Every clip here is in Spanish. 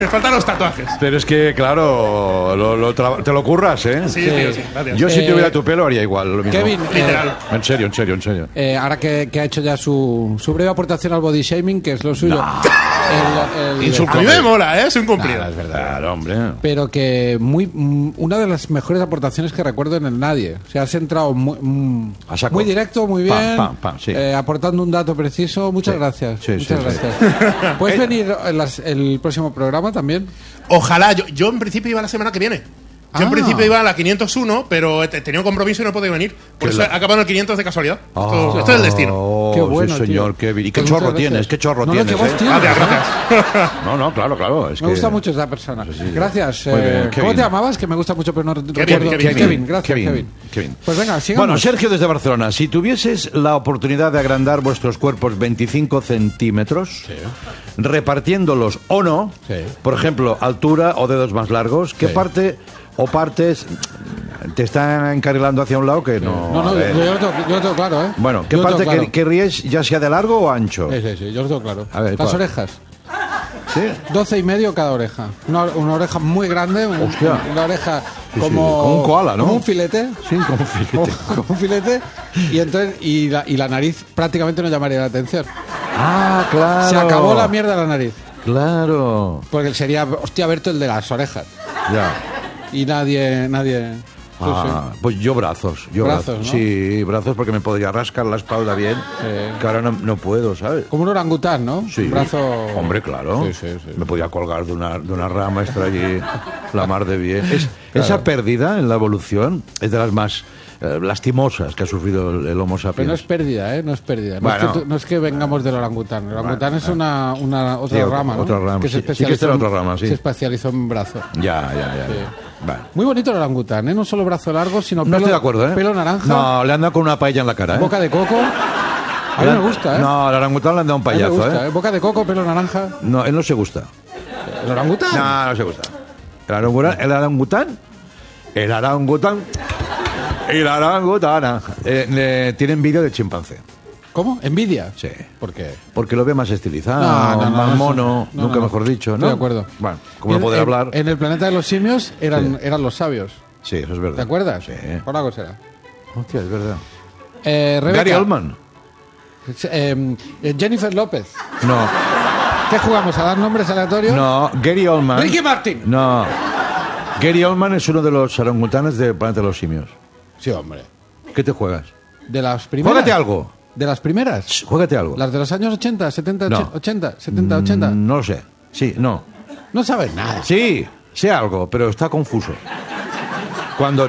Me faltan los tatuajes. Pero es que, claro, te lo curras, ¿eh? Sí, tío, sí, gracias. Yo si tuviera tu pelo haría igual, lo mismo. Kevin, Literal. En serio. ahora que ha hecho ya su breve aportación al body shaming, que es lo suyo. A mí me mola, ¿eh? Es un cumplido. Es verdad. Claro, hombre. Pero que una de las mejores aportaciones que recuerdo en el Nadie. O sea, has entrado A saco. muy directo, muy bien, Sí. aportando un dato preciso. Muchas gracias. Sí, Muchas sí. gracias. ¿Puedes venir el próximo programa también? Ojalá. Yo en principio iba la semana que viene. Yo en principio iba a la 501, pero tenía un compromiso y no podía venir. Por eso he acabado en el 500 de casualidad. Esto es el destino. Qué bueno, sí, señor, tío. Kevin. ¿Y qué Pues chorro muchas tienes? gracias. ¿Qué chorro No, tienes? qué voz tienes, Gracias. No, claro. Es Me gusta mucho esa persona. Gracias. Muy bien, ¿Cómo Kevin. te llamabas? Que me gusta mucho, pero no recuerdo. Kevin. Gracias, Kevin. Pues venga, sigamos. Bueno, Sergio desde Barcelona. Si tuvieses la oportunidad de agrandar vuestros cuerpos 25 centímetros, repartiéndolos o no, por ejemplo, altura o dedos más largos, ¿qué parte o partes te están encarrilando hacia un lado que no? No, yo lo tengo claro, ¿eh? Bueno, ¿qué Yo lo parte tengo claro. querríais, ya sea de largo o ancho? Sí, yo lo tengo claro. A ver, Las ¿cuál? orejas. ¿Sí? 12 y medio cada oreja. Una oreja muy grande, Hostia. una oreja Sí, como, como un koala, ¿no? Como un filete. Sí, como un filete. Como un filete. Y entonces y la nariz prácticamente no llamaría la atención. Ah, claro. Se acabó la mierda de la nariz. Claro. Porque sería, hostia, Berto, el de las orejas. Ya. Y nadie. Pues yo brazos. Brazos, ¿no? Sí, brazos porque me podría rascar la espalda bien. Que ahora no puedo, ¿sabes? Como un orangután, ¿no? Sí. Un brazo. Hombre, claro. Sí. Me podía colgar de una rama, estar allí la mar de bien. Esa pérdida en la evolución es de las más lastimosas que ha sufrido el Homo sapiens. Pero no es pérdida, ¿eh? No es pérdida. Bueno. No es que vengamos del orangután. El orangután es una otra Sí, rama, ¿no? otra rama. Que Sí, sí que está en otra rama, sí. Se especializó en brazo. Ya. Sí. Vale. Muy bonito el orangután, ¿eh? No solo brazo largo, sino No pelo, estoy de acuerdo, ¿eh? pelo naranja, No, le han dado con una paella en la cara, ¿eh? boca de coco. A mí me gusta, ¿eh? No, al orangután le han dado un A mí me payazo, gusta, ¿eh? Boca de coco, pelo naranja. No, él no se gusta. ¿El orangután? No se gusta. El orangutana. Tiene envidia de chimpancé. ¿Cómo? ¿Envidia? Sí. ¿Por qué? Porque lo ve más estilizado, No, más eso- mono, no, nunca no. mejor dicho, ¿no? Estoy de acuerdo. Bueno, como no poder hablar. En el planeta de los simios eran los sabios. Sí, eso es verdad. ¿Te acuerdas? Sí. Por algo será. Hostia, es verdad. Rebeca, Gary Oldman. Jennifer López. No, ¿Qué jugamos? ¿A dar nombres aleatorios? no, Gary Oldman. Ricky Martin. No. Gary Oldman es uno de los orangutanes de Planeta de los Simios. Sí, hombre. ¿Qué te juegas? ¿De las primeras? Juégate algo. ¿De las primeras? Juégate algo. ¿Las de los años 80, 70, No. 80, 70, 80? No lo sé. Sí, no. No sabes nada. Sí, sé algo, pero está confuso. Cuando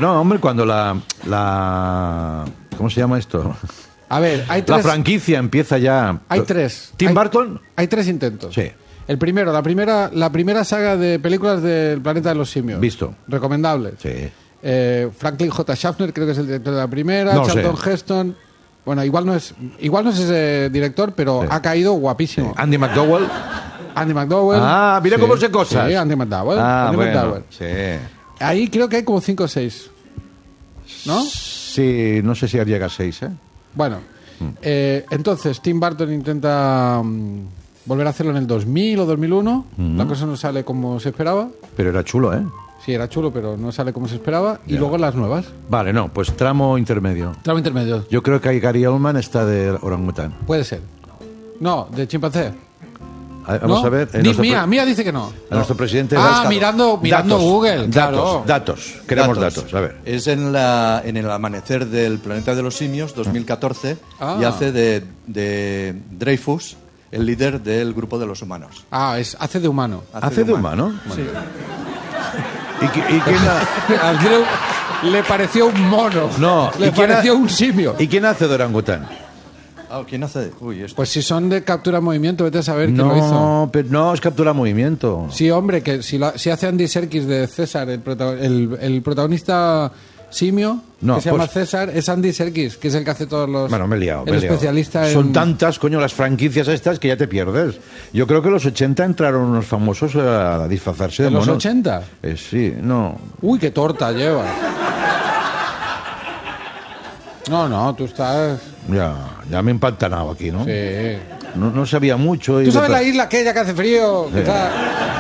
¿cómo se llama esto? A ver, hay La tres. franquicia empieza ya. Hay tres. ¿Tim Hay- Burton? Hay tres intentos. Sí. El primero, la primera saga de películas del Planeta de los Simios. Visto. Recomendable. Sí. Franklin J. Schaffner creo que es el director de la primera. No Charlton sé. Heston. Bueno, igual no es ese director, pero Sí. ha caído guapísimo. Andy McDowell. Andy McDowell. Ah, mira cómo sé cosas. Sí, Andy McDowell. Ah, Andy bueno. McDowell. Sí. Ahí creo que hay como 5 o 6. ¿No? Sí, no sé si llega a 6, ¿eh? Bueno, entonces Tim Burton intenta volver a hacerlo en el 2000 o 2001. La cosa no sale como se esperaba. Pero era chulo, ¿eh? Sí, era chulo, pero no sale como se esperaba. Y Ya. luego las nuevas. Vale, no, pues tramo intermedio. Tramo intermedio. Yo creo que ahí Gary Oldman está de orangután. Puede ser. No, de chimpancé. Vamos ¿No? a ver. Mía dice que no. Nuestro presidente. Mirando Datos, Google, claro. Datos. Queremos datos. A ver. Es en el amanecer del planeta de los simios, 2014, y hace de Dreyfus el líder del grupo de los humanos. Hace de humano. ¿Hace de humano? Sí. ¿Y quién Al Drew le pareció un mono. No, Le ¿y quién pareció un simio. ¿Y quién hace de orangután? ¿Quién hace? Esto. Pues si son de captura movimiento, vete a saber quién lo hizo. No, pero no, es captura movimiento. Sí, hombre, que si hace Andy Serkis de César, el protagonista simio, No, que se llama pues- César, es Andy Serkis, que es el que hace todos los... Bueno, me he liado. El especialista en... Son tantas, coño, las franquicias estas que ya te pierdes. Yo creo que en los 80 entraron unos famosos a disfrazarse de ¿En los monos. 80? Sí, no. Uy, qué torta lleva. No, tú estás... Ya me he empantanado aquí, ¿no? Sí. No sabía mucho. ¿Tú sabes la isla aquella que hace frío? Que Sí. está